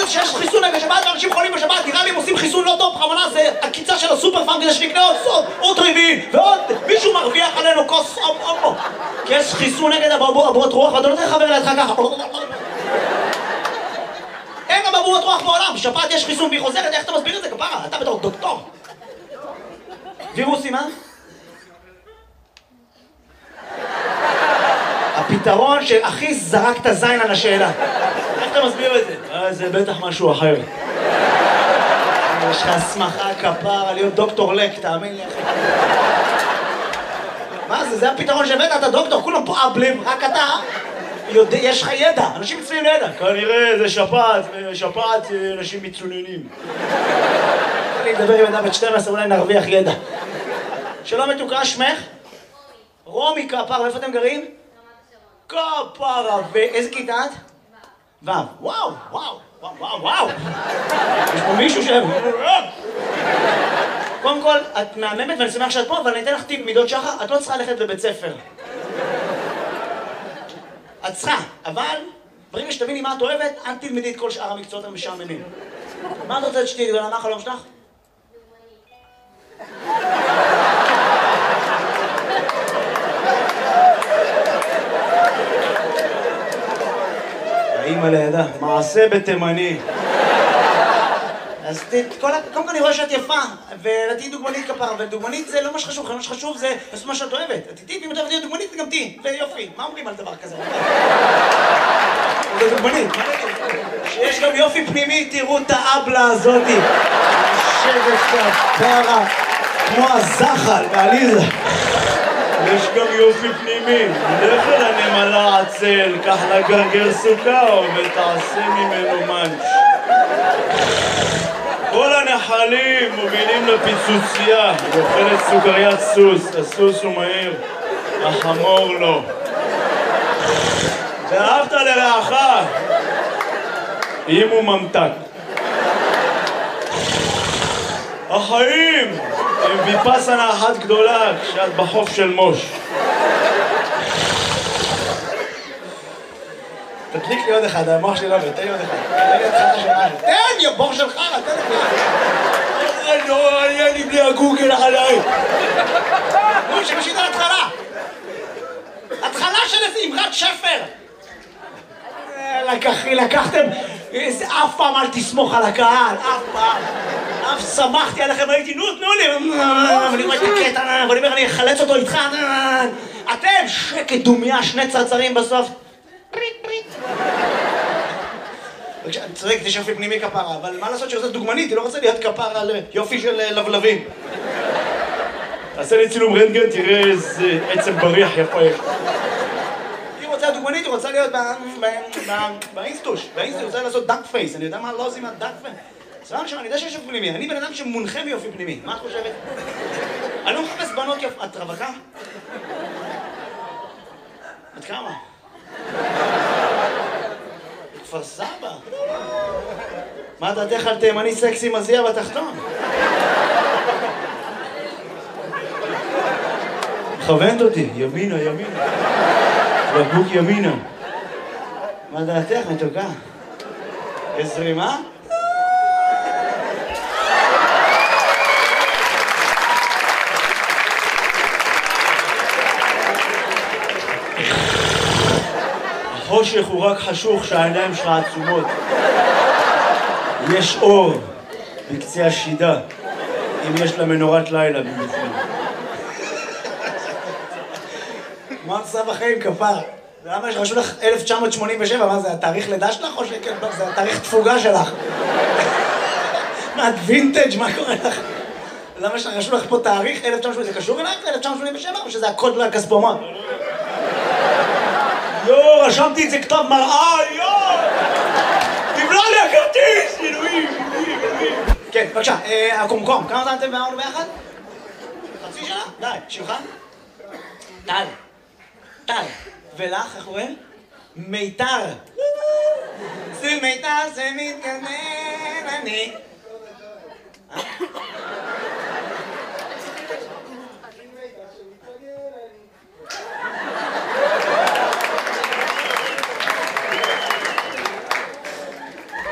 יודעת שיש חיסון נגד שפעת ואנשים חולים בשפעת, נראה לי הם עושים חיסון לא טוב, בכוונה זה הקיצה של הסופר פארם כדי שנקנה עוד רביעי, ועוד מישהו מרוויח עלינו כוס אומו. כי יש חיסון נגד אבעבועות רוח, ואתה לא צריך לחבר לידך ככה. אין אבעבועות רוח בעולם, בשפעת יש חיסון והיא חוזרת, איך אתה מסביר את זה כפרה? אתה בתור דוקטור. וירוסים, הפתרון שהכי זרק את הזין על השאלה. איך אתה מסביר את זה? זה בטח משהו אחר. יש לך הסמכה כפרה להיות דוקטור לק, תאמין לי אחי. מה זה? זה הפתרון שהבאת, אתה דוקטור, כולם פה אבלים, רק אתה יש לך ידע, אנשים מצויים לידע. כנראה זה שפעת אנשים מצוננים. אני אדבר עם אדם בת 12, אולי נרוויח ידע. שלום מתוקה, שמך? רומי כפרה, איפה אתם גרים? כפרה, ואיזה כיתה את? ו'. וואו, וואו, וואו, וואו. יש פה מישהו קודם כל, את מהממת ואני שמח שאת פה, אבל אני אתן לך טיפ מידות שחר, את לא צריכה ללכת לבית ספר. את צריכה, אבל ברגע שתביני מה את אוהבת, אל תלמדי את כל שאר המקצועות המשעממים. מה את רוצה שתהיי גדולה? מה החלום שלך? האמא לידה, מעשה בתימני. אז קודם כל אני רואה שאת יפה, ותהיי דוגמנית כפרה, ודוגמנית זה לא מה שחשוב, מה שחשוב זה לעשות מה שאת אוהבת. תהיי, ואם את אוהבת להיות דוגמנית, גם תהיי, ויופי. מה אומרים על דבר כזה? זה דוגמנית. שיש גם יופי פנימי, תראו את האבלה הזאתי. יושבת כפרה, כמו הזחל בעליזה. יש גם יופי פנימי, לך אל הנמלה עצל, קח לה גרגר סוכר ותעשה ממנו מנש. כל הנחלים מובילים לפיצוצייה, ואוכלת סוכריית סוס, הסוס הוא מהיר, החמור לא. ואהבת לרעך, אם הוא ממתק. החיים הם ויפאסנה אחת גדולה כשאת בחוף של מוש. תדליק לי עוד אחד, המוח שלי לא עובד, תן לי עוד אחד. תן לי, בור שלך, תן לי. לא, היה לי בלי הגוגל עליי. נו, שמשית על התחלה. התחלה של איזה אמרת שפר. לקחתם, אף פעם אל תסמוך על הקהל, אף פעם. אף שמחתי עליכם, הייתי, נו, תנו לי. אבל אני רואה את הקטע, ואני אומר, אני אחלץ אותו איתך. אתם, שקט דומיה, שני צרצרים בסוף. אני צודק, יש יופי פנימי כפרה, אבל מה לעשות שעושה דוגמנית? היא לא רוצה להיות כפרה על יופי של לבלבים. תעשה לי צילום רנטגן, תראה איזה עצם בריח יפה יש. היא רוצה דוגמנית, היא רוצה להיות באינסטוש. באינסטוש היא רוצה לעשות דאק פייס, אני יודע מה לא עושים דאק פייס. סבבה שם, אני יודע שיש יופי פנימי, אני בן אדם שמונחה מיופי פנימי, מה את חושבת? אני לא מחפש בנות יופי, את רווקה? את כמה? כפר סבא. מה דעתך על תימני סקסי מזיע בתחתון? מכוונת אותי, ימינה, ימינה. בקבוק ימינה. מה דעתך, מתוקה? יש זרימה? החושך הוא רק חשוך שהעיניים שלך עצומות. יש אור בקצה השידה, אם יש לה מנורת לילה במיוחד. מה עושה בחיים כפר? למה שרשו לך 1987? מה זה, התאריך לידה שלך או שכן? לא, זה התאריך תפוגה שלך. מה, את וינטג'? מה קורה לך? למה שרשו לך פה תאריך 1987? זה קשור אלייך ל-1987 או שזה הקוד לכספומט? יו, רשמתי את זה כתב מראה, יו! תבלע לי הכרטיס! אלוהים, אלוהים, אלוהים. כן, בבקשה, הקומקום, כמה זמן אתם ואמרנו ביחד? חצי שנה? די, שלך? טל. טל. ולך, איך קוראים? מיתר. זה מיתר, זה מתגנן, אני